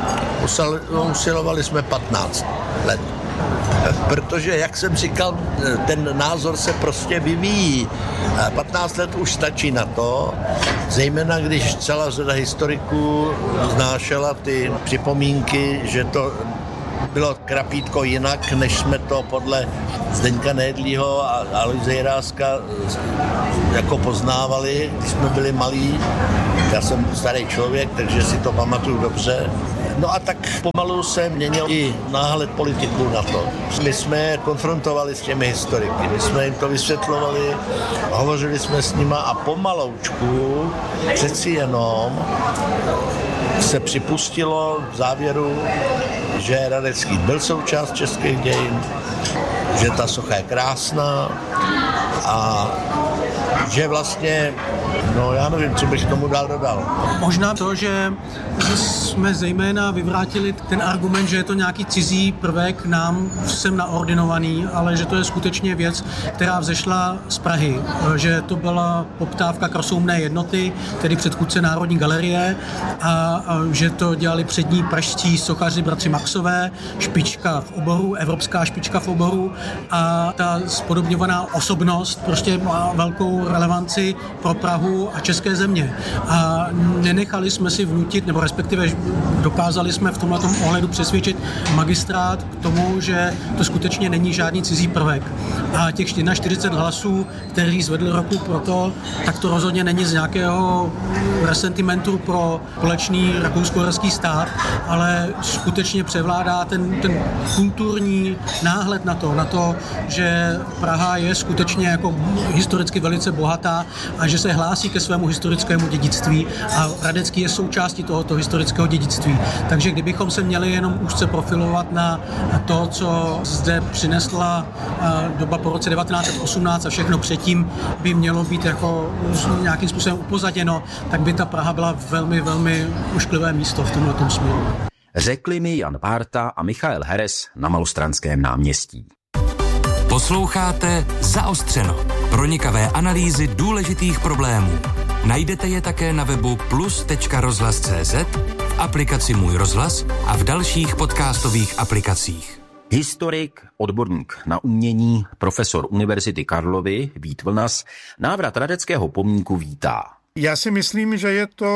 Usilovali jsme 15 let. Protože, jak jsem říkal, ten názor se prostě vyvíjí. 15 let už stačí na to, zejména když celá řada historiků vznášela ty připomínky, že to bylo krapítko jinak, než jsme to podle Zdeňka Nejedlýho a Aloise Jiráska jako poznávali, když jsme byli malí. Já jsem starý člověk, takže si to pamatuju dobře. No a tak pomalu se měnil i náhled politiků na to. My jsme konfrontovali s těmi historiky, my jsme jim to vysvětlovali, hovořili jsme s nima a pomaloučku přeci jenom se připustilo v závěru, že Radecký byl součást českých dějin, že ta socha je krásná a že vlastně, no já nevím, co bych tomu dál dodal. Možná to, že jsme zejména vyvrátili ten argument, že je to nějaký cizí prvek nám sem naordinovaný, ale že to je skutečně věc, která vzešla z Prahy. Že to byla poptávka krasoumné jednoty, tedy předchůdce Národní galerie a že to dělali přední pražští sochaři bratři Maxové, špička v oboru, evropská špička v oboru a ta spodobňovaná osobnost prostě má velkou relevanci pro Prahu a české země. A nenechali jsme si vnutit, nebo respektive dokázali jsme v tomto ohledu přesvědčit magistrát k tomu, že to skutečně není žádný cizí prvek. A těch 41 hlasů, který zvedl ruku pro to, tak to rozhodně není z nějakého resentimentu pro společný rakousko-uherský stát, ale skutečně převládá ten kulturní náhled na to, že Praha je skutečně jako historicky velice bohatá a že se hlásí ke svému historickému dědictví a Radecký je součástí tohoto historického dědictví. Takže kdybychom se měli jenom úzce profilovat na to, co zde přinesla doba po roce 1918 a všechno předtím by mělo být jako nějakým způsobem upozaděno, tak by ta Praha byla velmi, velmi ošklivé místo v tomto směru. Řekli mi Jan Bárta a Michael Heres na Malostranském náměstí. Posloucháte Zaostřeno. Pronikavé analýzy důležitých problémů. Najdete je také na webu plus.rozhlas.cz, v aplikaci Můj rozhlas a v dalších podcastových aplikacích. Historik, odborník na umění, profesor Univerzity Karlovy Vít Vlnas návrat Radeckého pomníku vítá. Já si myslím, že je to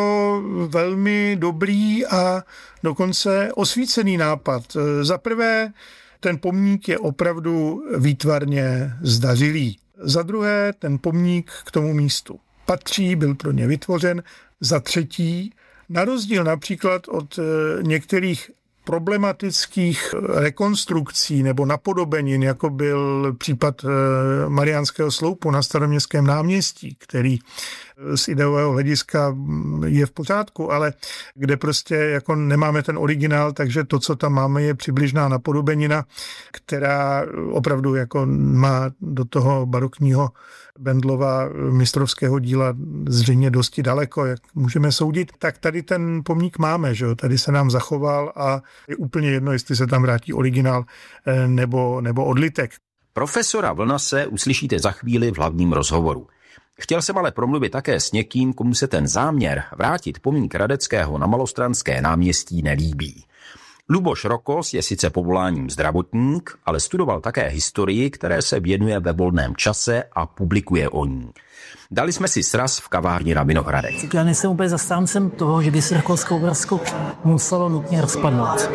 velmi dobrý a dokonce osvícený nápad. Za prvé, ten pomník je opravdu výtvarně zdařilý. Za druhé, ten pomník k tomu místu patří, byl pro ně vytvořen. Za třetí, na rozdíl například od některých problematických rekonstrukcí nebo napodobenin, jako byl případ Mariánského sloupu na Staroměstském náměstí, který z ideového hlediska je v pořádku, ale kde prostě jako nemáme ten originál, takže to, co tam máme, je přibližná napodobenina, která opravdu jako má do toho barokního Bendlova mistrovského díla zřejmě dosti daleko, jak můžeme soudit, tak tady ten pomník máme, že jo? Tady se nám zachoval a je úplně jedno, jestli se tam vrátí originál nebo odlitek. Profesora Vlnase uslyšíte za chvíli v hlavním rozhovoru. Chtěl jsem ale promluvit také s někým, komu se ten záměr vrátit pomník Radeckého na Malostranské náměstí nelíbí. Luboš Rokos je sice povoláním zdravotník, ale studoval také historii, které se věnuje ve volném čase a publikuje o ní. Dali jsme si sraz v kavárně na Vinohradech. Já nejsem úplně zastáncem toho, že by se Rakousko-Uhersko muselo nutně rozpadnout.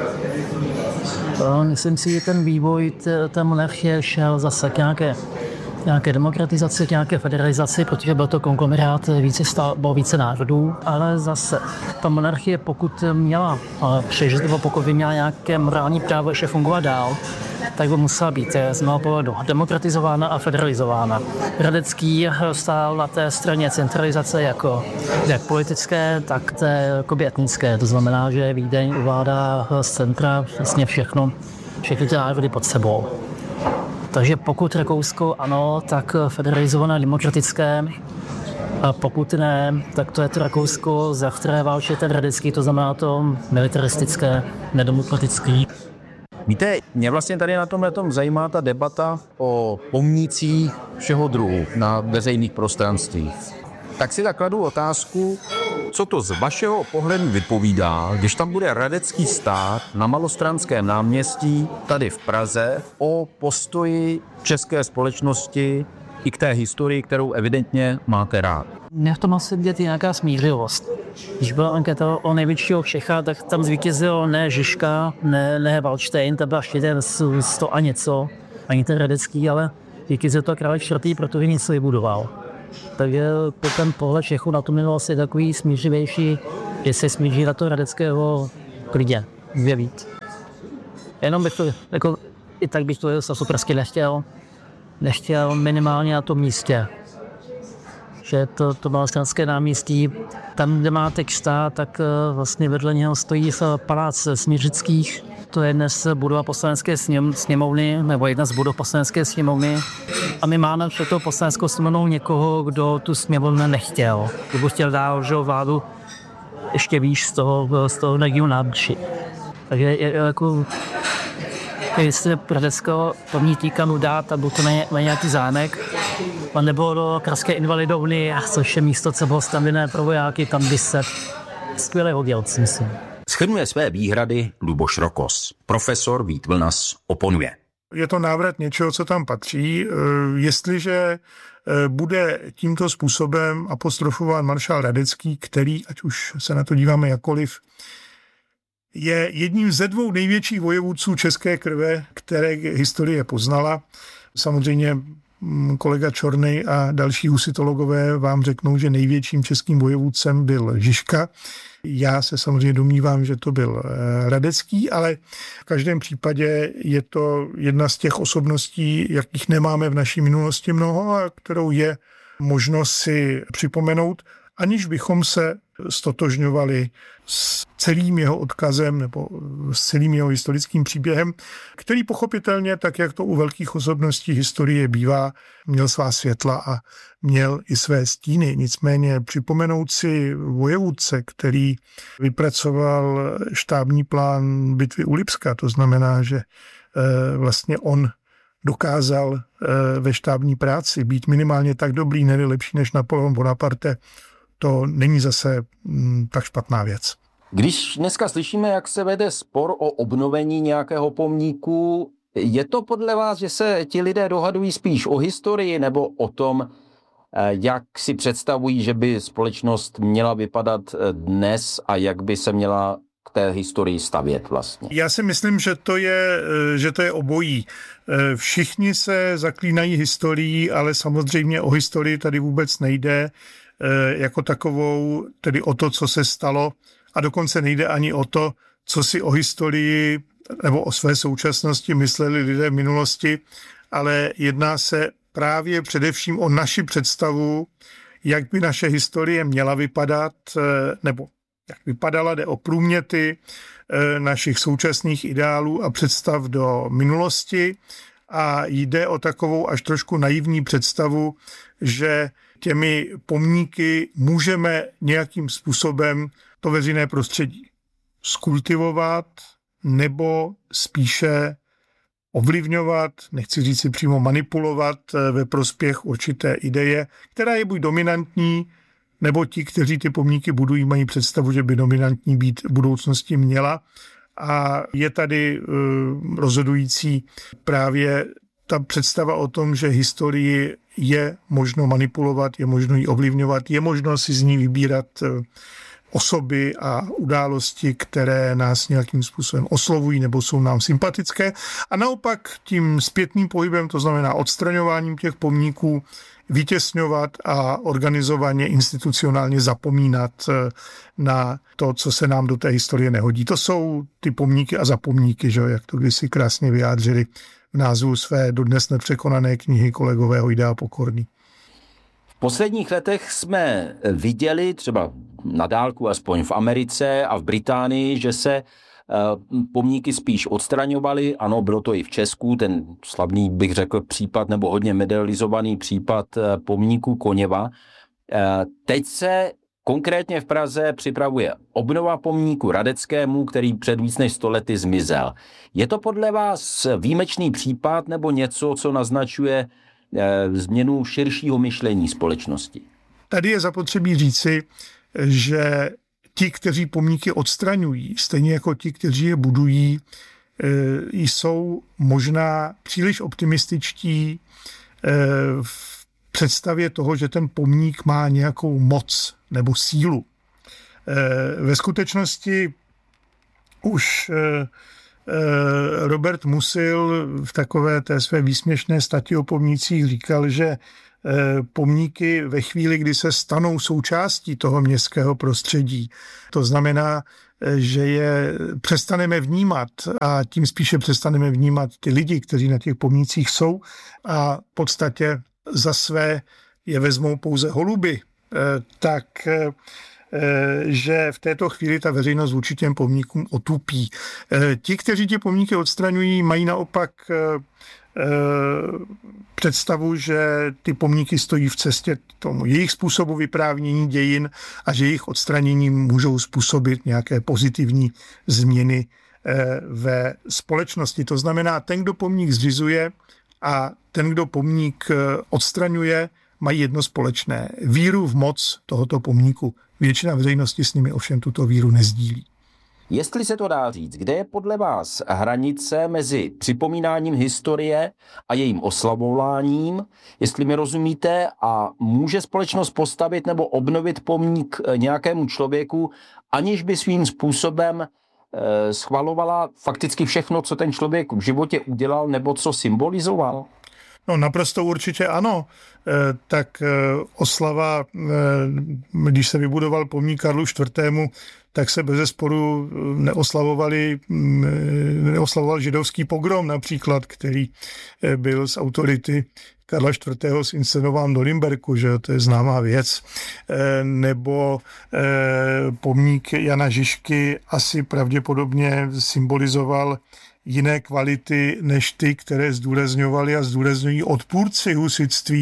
Myslím si, že ten vývoj té monarchie šel zase k nějaké demokratizaci, k nějaké federalizaci, protože byl to konglomerát, bylo více národů, ale zase ta monarchie, pokud měla přežít, nebo pokud by měla nějaké morální právo ještě fungovat dál, tak by musela být z mého pohledu demokratizována a federalizována. Radecký stál na té straně centralizace jako jak politické, tak jako etnické. To znamená, že Vídeň ovládá z centra vlastně všechny ty národy pod sebou. Takže pokud Rakousko ano, tak federalizované demokratické, a pokud ne, tak to je to Rakousko, za které válčí ten Radecký, to znamená to militaristické, nedemokratický. Víte, mě vlastně tady na tomhletom zajímá ta debata o pomnících všeho druhu na veřejných prostranstvích. Tak si tak kladu otázku, co to z vašeho pohledu vypovídá, když tam bude Radecký stát na Malostranském náměstí tady v Praze o postoji české společnosti i k té historii, kterou evidentně máte rád. Mě v tom asi vidět nějaká smířivost. Když byla anketa o největšího Čecha, tak tam zvítězil ne Žižka, ne Valdštejn, to byl ještě ten 100 a něco, ani ten Radecký, ale vítězil to Králek IV., protože něco vybudoval. Takže ten pohled Čechů na to minulost je takový smířivější, že se smíří na to Radeckého klidně, víc. Jenom bych to, jako, i tak bych to zase prostě nechtěl minimálně na tom místě. Že to Malostranské náměstí, tam, kde má teď stát, tak vlastně vedle něho stojí palác Směřických. To je dnes budova poslanecké sněmovny, nebo jedna z budov poslanecké sněmovny. A my máme před tou poslaneckou sněmovnou někoho, kdo tu sněmovnu nechtěl. Kdo chtěl dál, že vládu ještě výš z toho regionu nábřeží. Takže je jako, jestli Radeckého pamětníka dát, nebo to má nějaký zámek, a nebo do Pražské invalidovny, což je místo, co bylo stavěné pro vojáky, tam by se skvěle hodil, myslím. Shrnuje své výhrady Luboš Rokos. Profesor Vít Vlnas oponuje. Je to návrat něčeho, co tam patří. Jestliže bude tímto způsobem apostrofován maršál Radecký, který, ať už se na to díváme jakkoliv, je jedním ze dvou největších vojevůdců české krve, které historie poznala. Samozřejmě kolega Čornej a další husitologové vám řeknou, že největším českým vojevůdcem byl Žižka. Já se samozřejmě domnívám, že to byl Radecký, ale v každém případě je to jedna z těch osobností, jakých nemáme v naší minulosti mnoho a kterou je možno si připomenout, aniž bychom se stotožňovali s celým jeho odkazem nebo s celým jeho historickým příběhem, který pochopitelně, tak jak to u velkých osobností historie bývá, měl svá světla a měl i své stíny. Nicméně připomenout si vojevůdce, který vypracoval štábní plán bitvy u Lipska, to znamená, že vlastně on dokázal ve štábní práci být minimálně tak dobrý, ne lepší než Napoleon Bonaparte, to není zase tak špatná věc. Když dneska slyšíme, jak se vede spor o obnovení nějakého pomníku, je to podle vás, že se ti lidé dohadují spíš o historii nebo o tom, jak si představují, že by společnost měla vypadat dnes a jak by se měla k té historii stavět vlastně? Já si myslím, že to je obojí. Všichni se zaklínají historií, ale samozřejmě o historii tady vůbec nejde jako takovou, tedy o to, co se stalo, a dokonce nejde ani o to, co si o historii nebo o své současnosti mysleli lidé v minulosti, ale jedná se právě především o naši představu, jak by naše historie měla vypadat, nebo jak vypadala, jde o průměty našich současných ideálů a představ do minulosti a jde o takovou až trošku naivní představu, že těmi pomníky můžeme nějakým způsobem to veřejné prostředí skultivovat nebo spíše ovlivňovat, nechci říct si přímo manipulovat ve prospěch určité ideje, která je buď dominantní, nebo ti, kteří ty pomníky budují, mají představu, že by dominantní být v budoucnosti měla. A je tady rozhodující právě ta představa o tom, že historii je možno manipulovat, je možno ji ovlivňovat, je možno si z ní vybírat osoby a události, které nás nějakým způsobem oslovují nebo jsou nám sympatické. A naopak tím zpětným pohybem, to znamená odstraňováním těch pomníků, vytěsňovat a organizovaně, institucionálně zapomínat na to, co se nám do té historie nehodí. To jsou ty pomníky a zapomníky, že? Jak to kdysi krásně vyjádřili v názvu své dodnes nepřekonané knihy kolegové Hojda a Pokorný. V posledních letech jsme viděli, třeba na dálku aspoň v Americe a v Británii, že se pomníky spíš odstraňovali. Ano, bylo to i v Česku, ten slavný, bych řekl, případ nebo hodně medializovaný případ pomníku Koněva. Teď se konkrétně v Praze připravuje obnova pomníku Radeckému, který před víc než 100 lety zmizel. Je to podle vás výjimečný případ nebo něco, co naznačuje změnu širšího myšlení společnosti? Tady je zapotřebí říci, že ti, kteří pomníky odstraňují, stejně jako ti, kteří je budují, jsou možná příliš optimističtí v představě toho, že ten pomník má nějakou moc nebo sílu. Ve skutečnosti už Robert Musil v takové té své výsměšné stati o pomnících říkal, že pomníky ve chvíli, kdy se stanou součástí toho městského prostředí, to znamená, že je přestaneme vnímat a tím spíše přestaneme vnímat ty lidi, kteří na těch pomnících jsou a v podstatě za své je vezmou pouze holuby, tak že v této chvíli ta veřejnost vůči těm pomníkům otupí. Ti, kteří ty pomníky odstraňují, mají naopak představu, že ty pomníky stojí v cestě tomu jejich způsobu vyprávění dějin a že jejich odstranění můžou způsobit nějaké pozitivní změny ve společnosti. To znamená, ten, kdo pomník zřizuje a ten, kdo pomník odstraňuje, mají jedno společné. Víru v moc tohoto pomníku. Většina veřejnosti s nimi ovšem tuto víru nezdílí. Jestli se to dá říct, kde je podle vás hranice mezi připomínáním historie a jejím oslavováním, jestli mi rozumíte, a může společnost postavit nebo obnovit pomník nějakému člověku, aniž by svým způsobem schvalovala fakticky všechno, co ten člověk v životě udělal nebo co symbolizoval? No naprosto určitě ano. Tak oslava, když se vybudoval pomník Karlu IV., tak se bezesporu neoslavoval židovský pogrom například, který byl z autority Karla IV. Zinscenován do Norimberku, že to je známá věc, nebo pomník Jana Žižky asi pravděpodobně symbolizoval jiné kvality než ty, které zdůrazňovali a zdůrazňují odpůrci husitství.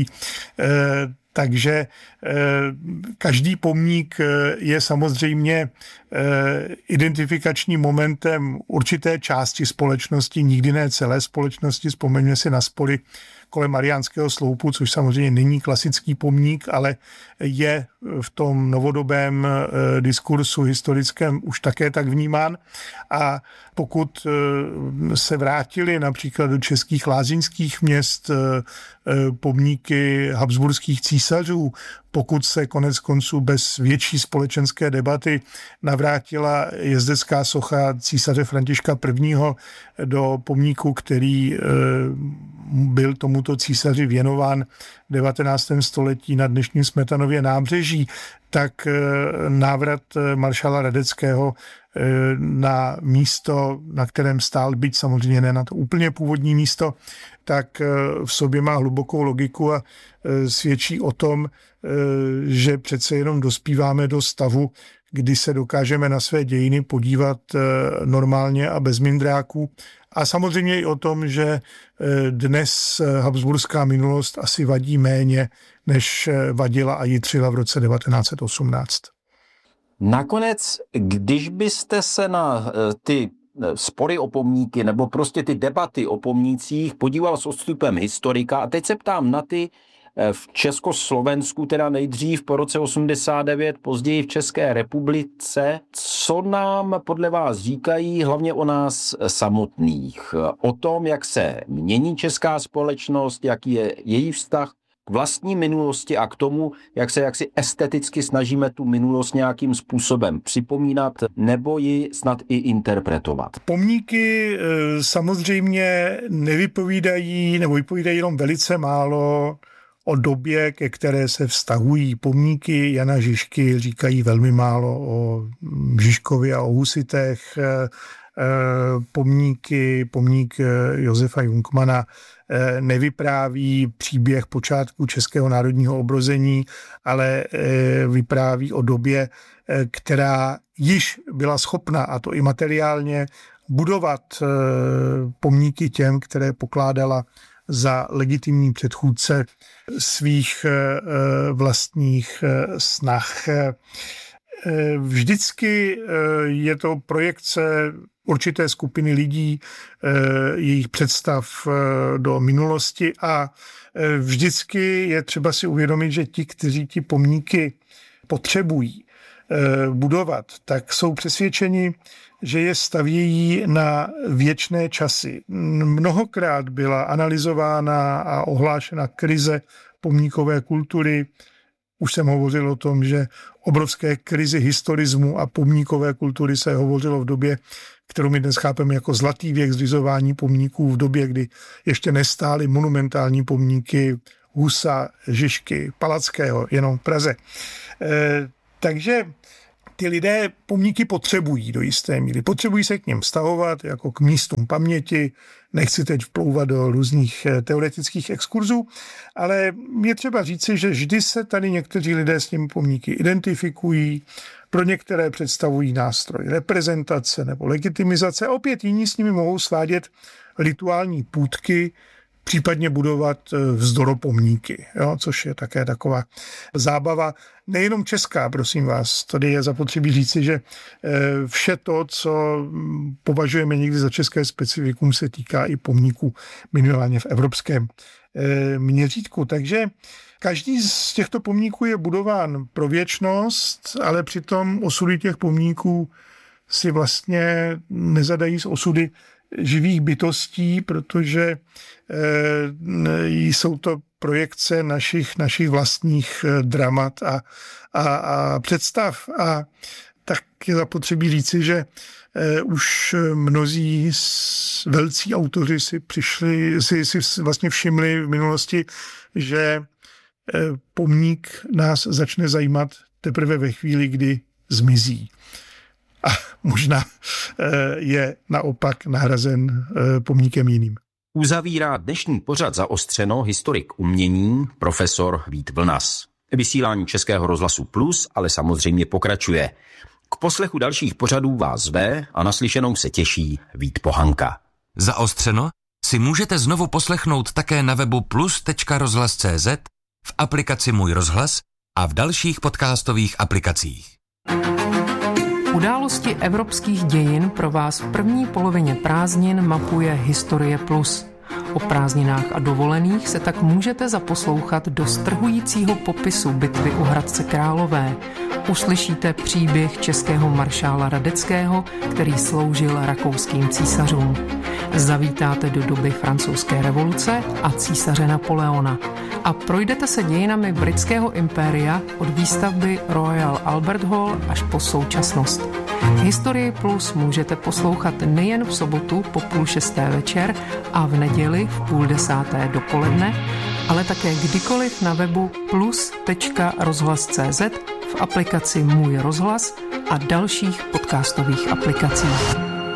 Takže každý pomník je samozřejmě identifikačním momentem určité části společnosti, nikdy ne celé společnosti. Vzpomeňme si na spory kolem Mariánského sloupu, což samozřejmě není klasický pomník, ale je v tom novodobém diskursu historickém už také tak vnímán. A pokud se vrátili například do českých lázeňských měst pomníky habsburských císařů, pokud se konec konců bez větší společenské debaty navrátila jezdecká socha císaře Františka I. do pomníku, který byl tomuto císaři věnován v 19. století na dnešním Smetanově nábřeží, tak návrat maršala Radeckého na místo, na kterém stál, byť samozřejmě ne na to úplně původní místo, tak v sobě má hlubokou logiku a svědčí o tom, že přece jenom dospíváme do stavu, kdy se dokážeme na své dějiny podívat normálně a bez mindráků. A samozřejmě i o tom, že dnes habsburská minulost asi vadí méně, než vadila a jitřila v roce 1918. Nakonec, když byste se na ty spory o pomníky nebo prostě ty debaty o pomnících podíval s odstupem historika, a teď se ptám na ty v Československu, teda nejdřív po roce 89, později v České republice, co nám podle vás říkají hlavně o nás samotných? O tom, jak se mění česká společnost, jaký je její vztah k vlastní minulosti a k tomu, jak se jaksi esteticky snažíme tu minulost nějakým způsobem připomínat nebo ji snad i interpretovat. Pomníky samozřejmě nevypovídají nebo vypovídají jenom velice málo o době, ke které se vztahují. Pomníky Jana Žižky říkají velmi málo o Žižkovi a o husitech. pomník Josefa Jungmanna nevypráví příběh počátku českého národního obrození, ale vypráví o době, která již byla schopna, a to i materiálně, budovat pomníky těm, které pokládala za legitimní předchůdce svých vlastních snah. Vždycky je to projekce určité skupiny lidí, jejich představ do minulosti a vždycky je třeba si uvědomit, že ti, kteří ti pomníky potřebují budovat, tak jsou přesvědčeni, že je stavějí na věčné časy. Mnohokrát byla analyzována a ohlášena krize pomníkové kultury. Už jsem hovořil o tom, že obrovské krizi historismu a pomníkové kultury se hovořilo v době, kterou my dnes chápeme jako zlatý věk zřizování pomníků, v době, kdy ještě nestály monumentální pomníky Husa, Žižky, Palackého, jenom v Praze. Takže ty lidé pomníky potřebují do jisté míry. Potřebují se k nim vztahovat jako k místům paměti. Nechci teď vplouvat do různých teoretických exkurzů, ale je třeba říci, že vždy se tady někteří lidé s těmi pomníky identifikují. Pro některé představují nástroj reprezentace nebo legitimizace. Opět jiní s nimi mohou svádět rituální půtky, případně budovat vzdoropomníky, což je také taková zábava. Nejenom česká, prosím vás, tady je zapotřebí říci, že vše to, co považujeme někdy za české specifikum, se týká i pomníků minimálně v evropském měřítku. Takže každý z těchto pomníků je budován pro věčnost, ale přitom osudy těch pomníků si vlastně nezadají z osudy živých bytostí, protože jsou to projekce našich vlastních dramat a představ. A tak je zapotřebí říci, že už mnozí velcí autoři si vlastně všimli v minulosti, že pomník nás začne zajímat teprve ve chvíli, kdy zmizí. A možná je naopak nahrazen pomníkem jiným. Uzavírá dnešní pořad Zaostřeno historik umění profesor Vít Vlnas. Vysílání Českého rozhlasu Plus ale samozřejmě pokračuje. K poslechu dalších pořadů vás zve a naslyšenou se těší Vít Pohanka. Zaostřeno si můžete znovu poslechnout také na webu plus.rozhlas.cz, v aplikaci Můj rozhlas a v dalších podcastových aplikacích. Události evropských dějin pro vás v první polovině prázdnin mapuje Historie Plus. O prázdninách a dovolených se tak můžete zaposlouchat do strhujícího popisu bitvy u Hradce Králové. Uslyšíte příběh českého maršála Radeckého, který sloužil rakouským císařům. Zavítáte do doby francouzské revoluce a císaře Napoleona. A projdete se dějinami britského impéria od výstavby Royal Albert Hall až po současnost. Historii Plus můžete poslouchat nejen v sobotu po 5:30 večer a v neděli v 9:30 dopoledne, ale také kdykoliv na webu plus.rozhlas.cz, v aplikaci Můj rozhlas a dalších podcastových aplikacích.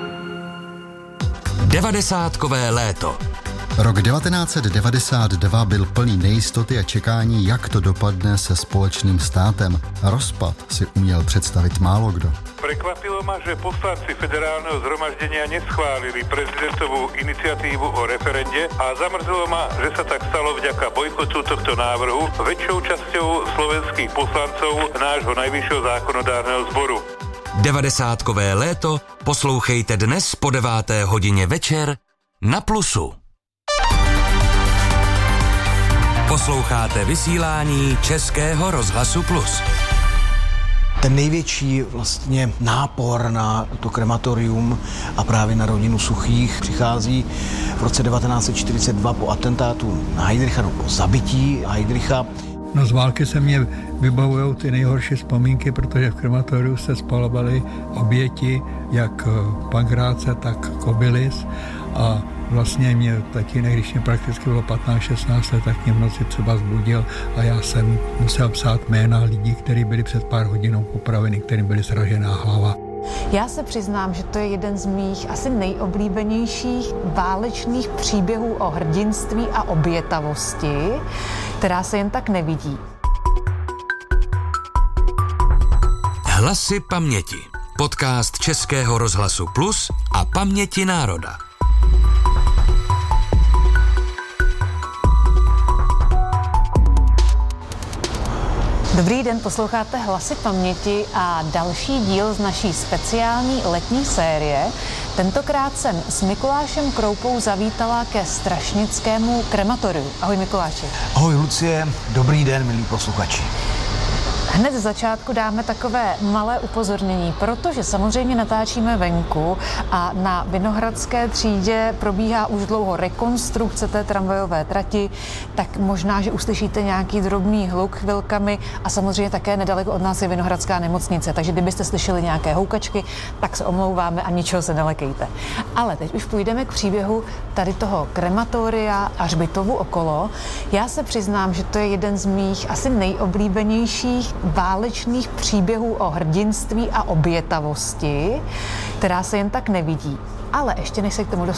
90kové léto. Rok 1992 byl plný nejistoty a čekání, jak to dopadne se společným státem. Rozpad si uměl představit málo kdo. Prekvapilo ma, že poslanci federálneho zhromaždenia neschválili prezidentovú iniciatívu o referende a zamrzelo ma, že sa tak stalo vďaka bojkotu tohto návrhu väčšou časťou slovenských poslancov nášho najvyššieho zákonodárneho zboru. 90kové léto poslouchejte dnes po 9. hodině večer na Plusu. Posloucháte vysílání Českého rozhlasu Plus. Ten největší vlastně nápor na to krematorium a právě na rodinu Suchých přichází v roce 1942 po atentátu na Heydricha, po zabití Heydricha. No z války se mě vybavují ty nejhorší vzpomínky, protože v krematoriu se spalovaly oběti, jak Pankráce, tak Kobylis a vlastně mě tatínek, když mě prakticky bylo 15-16 let, tak mě v noci třeba zbudil a já jsem musel psát jména lidí, kteří byli před pár hodinou popraveni, kterým byly sražená hlava. Já se přiznám, že to je jeden z mých asi nejoblíbenějších válečných příběhů o hrdinství a obětavosti, která se jen tak nevidí. Hlasy paměti. Podcast Českého rozhlasu Plus a Paměti národa. Dobrý den, posloucháte Hlasy paměti a další díl z naší speciální letní série. Tentokrát jsem s Mikulášem Kroupou zavítala ke strašnickému krematoriu. Ahoj Mikuláši. Ahoj Lucie, dobrý den, milí posluchači. Hned z začátku dáme takové malé upozornění, protože samozřejmě natáčíme venku a na Vinohradské třídě probíhá už dlouho rekonstrukce té tramvajové trati, tak možná, že uslyšíte nějaký drobný hluk chvilkami a samozřejmě také nedaleko od nás je Vinohradská nemocnice, takže kdybyste slyšeli nějaké houkačky, tak se omlouváme a ničeho se nelekejte. Ale teď už půjdeme k příběhu tady toho krematoria a hřbitovu okolo. Já se přiznám, že to je jeden z mých asi nejoblíbenějších válečných příběhů o hrdinství a obětavosti, která se jen tak nevidí. Ale ještě než se k tomu